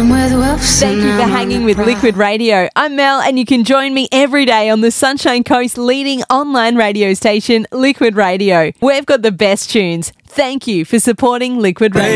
Thank you for hanging with Liquid Radio. I'm Mel, and you can join me every day on the Sunshine Coast's leading online radio station, Liquid Radio. We've got the best tunes. Thank you for supporting Liquid Radio.